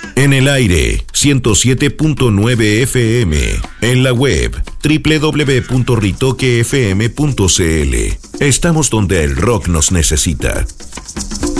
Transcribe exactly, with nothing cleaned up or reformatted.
En el aire, ciento siete punto nueve F M. En la web, doble u doble u doble u punto ritoque f m punto c l. Estamos donde el rock nos necesita.